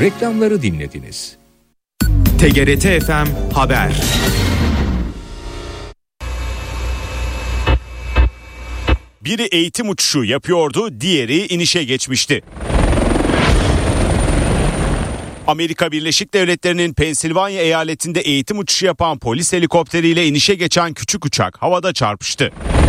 Reklamları dinlediniz. TGRT FM Haber. Biri eğitim uçuşu yapıyordu, diğeri inişe geçmişti. Amerika Birleşik Devletleri'nin Pensilvanya eyaletinde eğitim uçuşu yapan polis helikopteriyle inişe geçen küçük uçak havada çarpıştı.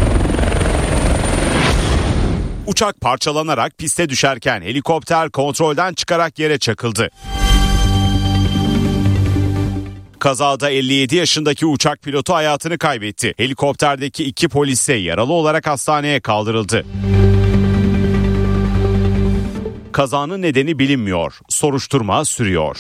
Uçak parçalanarak piste düşerken helikopter kontrolden çıkarak yere çakıldı. Kazada 57 yaşındaki uçak pilotu hayatını kaybetti. Helikopterdeki 2 polis ise yaralı olarak hastaneye kaldırıldı. Kazanın nedeni bilinmiyor. Soruşturma sürüyor.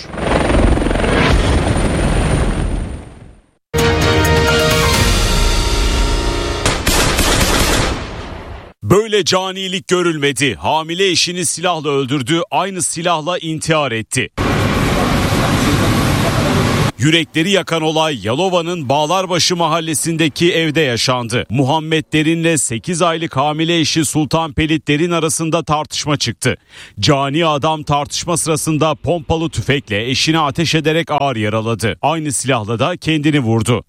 Böyle canilik görülmedi. Hamile eşini silahla öldürdü, aynı silahla intihar etti. Yürekleri yakan olay Yalova'nın Bağlarbaşı mahallesindeki evde yaşandı. Muhammed Derin'le 8 aylık hamile eşi Sultan Pelit Derin arasında tartışma çıktı. Cani adam tartışma sırasında pompalı tüfekle eşine ateş ederek ağır yaraladı. Aynı silahla da kendini vurdu.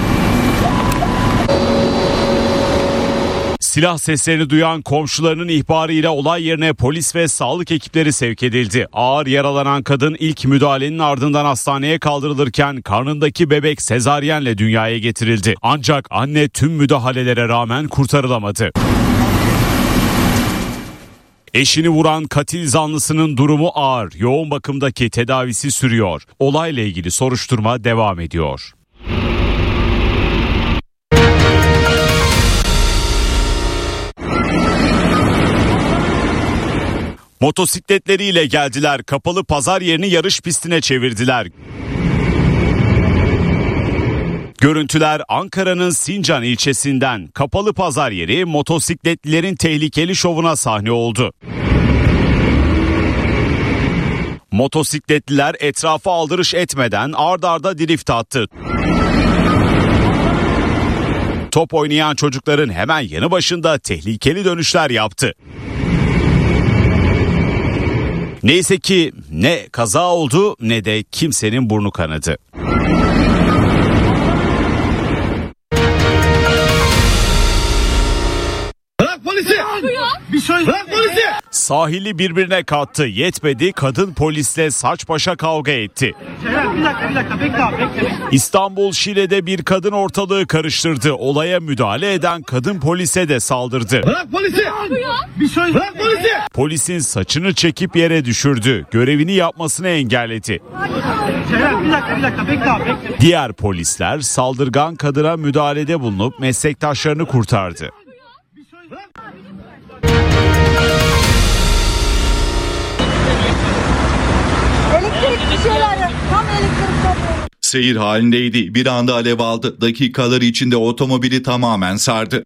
Silah seslerini duyan komşularının ihbarıyla olay yerine polis ve sağlık ekipleri sevk edildi. Ağır yaralanan kadın ilk müdahalenin ardından hastaneye kaldırılırken karnındaki bebek sezaryenle dünyaya getirildi. Ancak anne tüm müdahalelere rağmen kurtarılamadı. Eşini vuran katil zanlısının durumu ağır. Yoğun bakımdaki tedavisi sürüyor. Olayla ilgili soruşturma devam ediyor. Motosikletleriyle geldiler. Kapalı pazar yerini yarış pistine çevirdiler. Görüntüler Ankara'nın Sincan ilçesinden. Kapalı pazar yeri motosikletlilerin tehlikeli şovuna sahne oldu. Motosikletliler etrafa aldırış etmeden ard arda drift attı. Top oynayan çocukların hemen yanı başında tehlikeli dönüşler yaptı. Neyse ki ne kaza oldu ne de kimsenin burnu kanadı. Bırak polisi! Bırak polisi! Sahili birbirine kattı. Yetmedi, kadın polisle saç başa kavga etti. Bir dakika bekle. İstanbul Şile'de bir kadın ortalığı karıştırdı. Olaya müdahale eden kadın polise de saldırdı. Bırak polisi! Bırak polisi! Polisin saçını çekip yere düşürdü. Görevini yapmasını engelledi. Bir dakika bekle. Diğer polisler saldırgan kadına müdahalede bulunup meslektaşlarını kurtardı. Seyir halindeydi. Bir anda alev aldı. Dakikalar içinde otomobili tamamen sardı.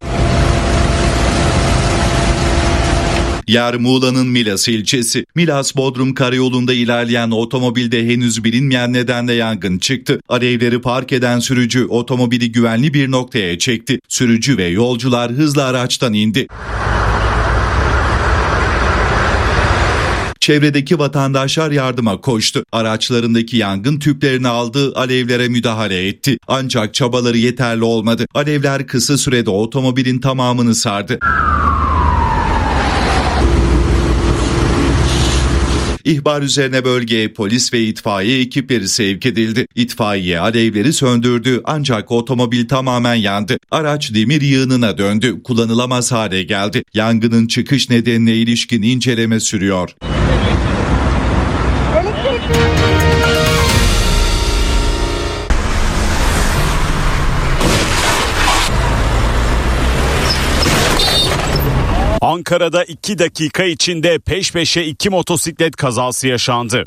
Yer Muğla'nın Milas ilçesi. Milas-Bodrum karayolunda ilerleyen otomobilde henüz bilinmeyen nedenle yangın çıktı. Alevleri park eden sürücü otomobili güvenli bir noktaya çekti. Sürücü ve yolcular hızla araçtan indi. Çevredeki vatandaşlar yardıma koştu. Araçlarındaki yangın tüplerini aldı, alevlere müdahale etti. Ancak çabaları yeterli olmadı. Alevler kısa sürede otomobilin tamamını sardı. İhbar üzerine bölgeye polis ve itfaiye ekipleri sevk edildi. İtfaiye alevleri söndürdü ancak otomobil tamamen yandı. Araç demir yığınına döndü, kullanılamaz hale geldi. Yangının çıkış nedenine ilişkin inceleme sürüyor. Ankara'da 2 dakika içinde peş peşe 2 motosiklet kazası yaşandı.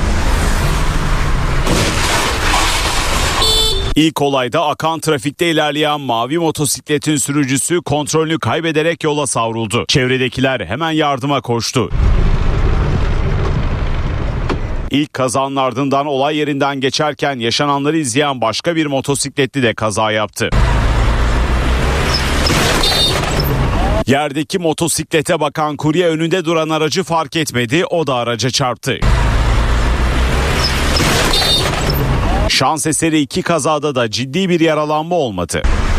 İlk olayda akan trafikte ilerleyen mavi motosikletin sürücüsü kontrolünü kaybederek yola savruldu. Çevredekiler hemen yardıma koştu. İlk kazanın ardından olay yerinden geçerken yaşananları izleyen başka bir motosikletli de kaza yaptı. Yerdeki motosiklete bakan kurye önünde duran aracı fark etmedi, o da araca çarptı. Şans eseri iki kazada da ciddi bir yaralanma olmadı.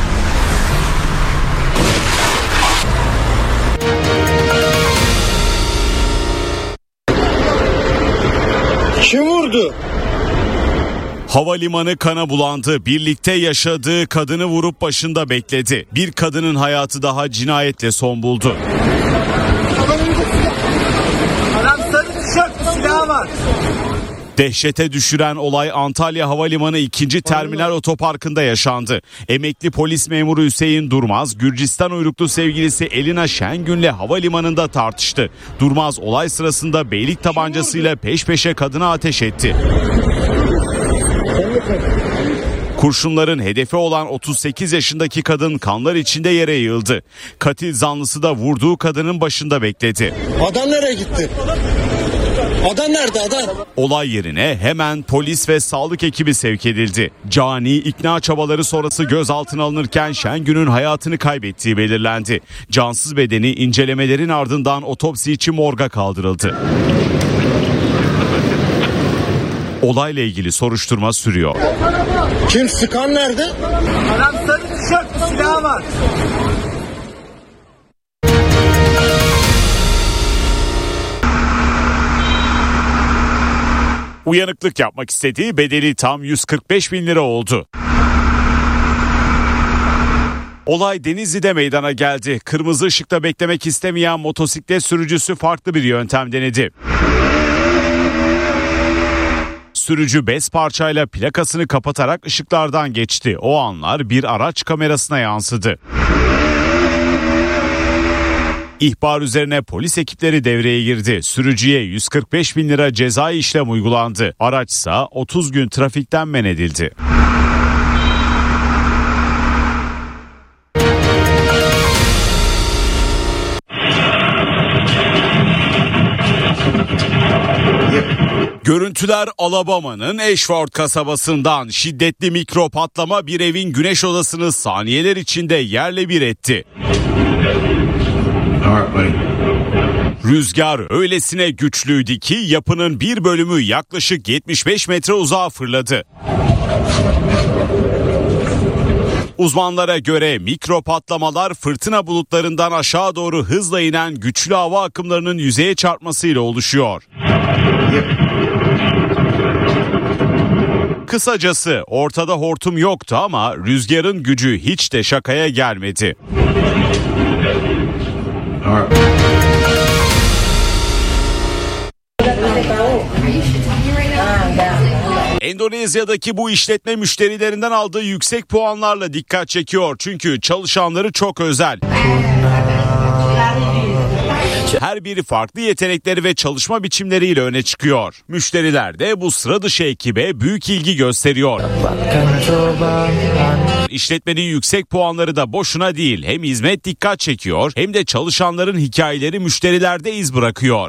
Kim vurdu? Havalimanı kana bulandı. Birlikte yaşadığı kadını vurup başında bekledi. Bir kadının hayatı daha cinayetle son buldu. Adam sarı tişörtlü, silahı var. Dehşete düşüren olay Antalya Havalimanı 2. Terminal Otoparkı'nda yaşandı. Emekli polis memuru Hüseyin Durmaz, Gürcistan uyruklu sevgilisi Elina Şengün'le havalimanında tartıştı. Durmaz olay sırasında beylik tabancasıyla peş peşe kadına ateş etti. Kurşunların hedefi olan 38 yaşındaki kadın kanlar içinde yere yığıldı. Katil zanlısı da vurduğu kadının başında bekledi. Adam nereye gitti? Adam nerede adam? Olay yerine hemen polis ve sağlık ekibi sevk edildi. Cani ikna çabaları sonrası gözaltına alınırken Şengün'ün hayatını kaybettiği belirlendi. Cansız bedeni incelemelerin ardından otopsi için morga kaldırıldı. Olayla ilgili soruşturma sürüyor. Kim, sıkan nerede? Adam sarı tişörtlü, silahı var. Uyanıklık yapmak istediği bedeli tam 145 bin lira oldu. Olay Denizli'de meydana geldi. Kırmızı ışıkta beklemek istemeyen motosiklet sürücüsü farklı bir yöntem denedi. Sürücü bez parçayla plakasını kapatarak ışıklardan geçti. O anlar bir araç kamerasına yansıdı. İhbar üzerine polis ekipleri devreye girdi. Sürücüye 145 bin lira cezai işlem uygulandı. Araçsa 30 gün trafikten men edildi. Görüntüler Alabama'nın Ashford kasabasından. Şiddetli mikro patlama bir evin güneş odasını saniyeler içinde yerle bir etti. Rüzgar öylesine güçlüydü ki yapının bir bölümü yaklaşık 75 metre uzağa fırladı. Uzmanlara göre mikro patlamalar fırtına bulutlarından aşağı doğru hızla inen güçlü hava akımlarının yüzeye çarpmasıyla oluşuyor. Kısacası ortada hortum yoktu ama rüzgarın gücü hiç de şakaya gelmedi. Endonezya'daki bu işletme müşterilerinden aldığı yüksek puanlarla dikkat çekiyor. Çünkü çalışanları çok özel. Her biri farklı yetenekleri ve çalışma biçimleriyle öne çıkıyor. Müşteriler de bu sıra dışı ekibe büyük ilgi gösteriyor. İşletmenin yüksek puanları da boşuna değil. Hem hizmet dikkat çekiyor hem de çalışanların hikayeleri müşterilerde iz bırakıyor.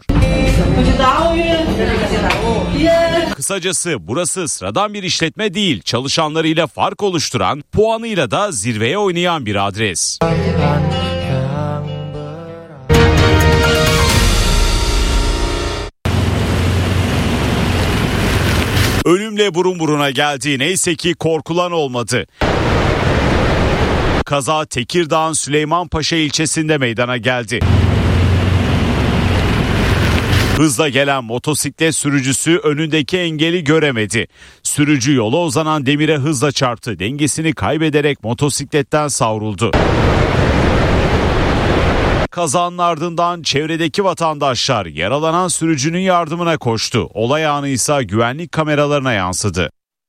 Kısacası burası sıradan bir işletme değil. Çalışanlarıyla fark oluşturan, puanıyla da zirveye oynayan bir adres. Ölümle burun buruna geldi. Neyse ki korkulan olmadı. Kaza Tekirdağ'ın Süleymanpaşa ilçesinde meydana geldi. Hızla gelen motosiklet sürücüsü önündeki engeli göremedi. Sürücü yola uzanan demire hızla çarptı. Dengesini kaybederek motosikletten savruldu. Kazanın ardından çevredeki vatandaşlar yaralanan sürücünün yardımına koştu. Olay anı ise güvenlik kameralarına yansıdı.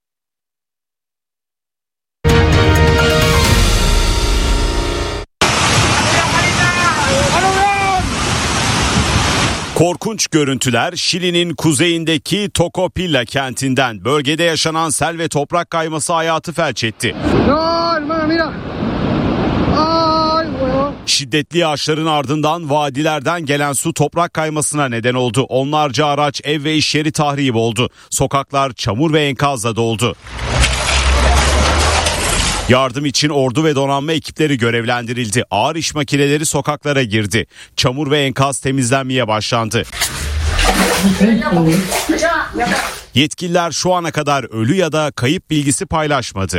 Korkunç görüntüler Şili'nin kuzeyindeki Tocopilla kentinden. Bölgede yaşanan sel ve toprak kayması hayatı felç etti. Şiddetli yağışların ardından vadilerden gelen su toprak kaymasına neden oldu. Onlarca araç, ev ve iş yeri tahrip oldu. Sokaklar çamur ve enkazla doldu. Yardım için ordu ve donanma ekipleri görevlendirildi. Ağır iş makineleri sokaklara girdi. Çamur ve enkaz temizlenmeye başlandı. Yetkililer şu ana kadar ölü ya da kayıp bilgisi paylaşmadı.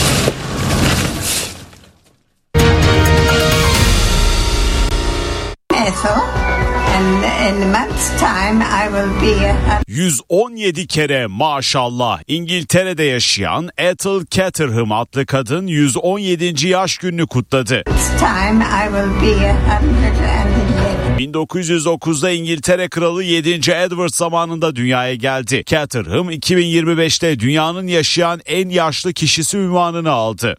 In a month's time I will be 117 kere maşallah. İngiltere'de yaşayan Ethel Caterham adlı kadın 117. yaş gününü kutladı. 1909'da İngiltere Kralı 7. Edward zamanında dünyaya geldi. Caterham 2025'te dünyanın yaşayan en yaşlı kişisi unvanını aldı.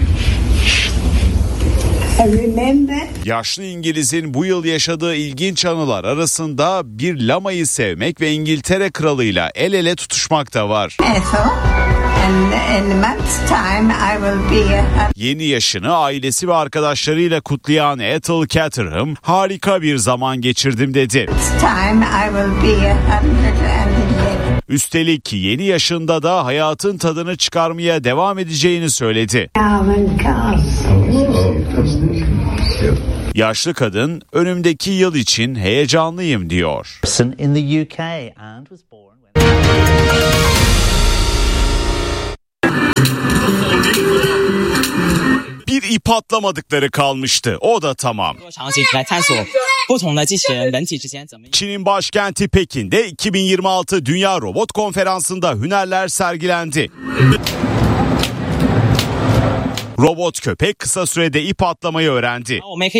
Yaşlı İngiliz'in bu yıl yaşadığı ilginç anılar arasında bir lamayı sevmek ve İngiltere kralıyla el ele tutuşmak da var. Yeni yaşını ailesi ve arkadaşlarıyla kutlayan Ethel Caterham, harika bir zaman geçirdim dedi. Üstelik yeni yaşında da hayatın tadını çıkarmaya devam edeceğini söyledi. Yaşlı kadın önümdeki yıl için heyecanlıyım diyor. Bir ip atlamadıkları kalmıştı. O da tamam. Çin'in başkenti Pekin'de 2026 Dünya Robot Konferansı'nda hünerler sergilendi. Robot köpek kısa sürede ip atlamayı öğrendi.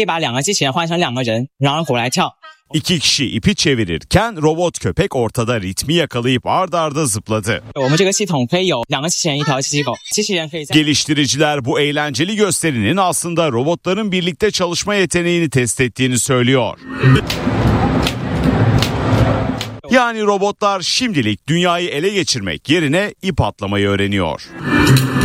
İki kişi ipi çevirirken robot köpek ortada ritmi yakalayıp ard arda zıpladı. Geliştiriciler bu eğlenceli gösterinin aslında robotların birlikte çalışma yeteneğini test ettiğini söylüyor. Yani robotlar şimdilik dünyayı ele geçirmek yerine ip atlamayı öğreniyor.